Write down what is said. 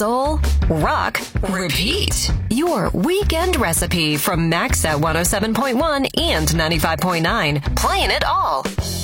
soul, rock, repeat. Your weekend recipe from Max at 107.1 and 95.9. Playing it all.